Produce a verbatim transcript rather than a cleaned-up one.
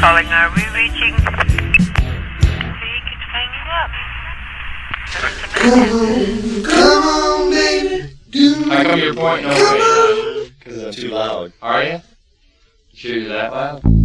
calling. Are we reaching? See, keeps hanging up. Come on, come on, baby. Do How come you're pointing over me? Because I'm too loud. Are you? You sure you're that loud?